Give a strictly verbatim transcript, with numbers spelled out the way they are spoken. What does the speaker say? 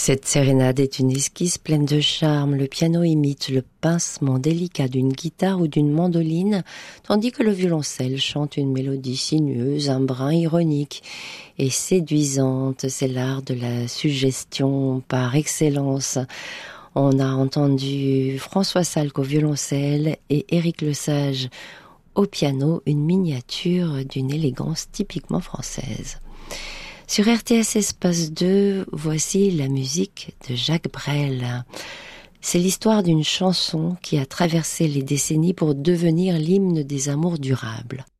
Cette sérénade est une esquisse pleine de charme. Le piano imite le pincement délicat d'une guitare ou d'une mandoline, tandis que le violoncelle chante une mélodie sinueuse, un brin ironique et séduisante. C'est l'art de la suggestion par excellence. On a entendu François Salk au violoncelle et Éric Lesage au piano, une miniature d'une élégance typiquement française. Sur R T S Espace deux, voici la musique de Jacques Brel. C'est l'histoire d'une chanson qui a traversé les décennies pour devenir l'hymne des amours durables.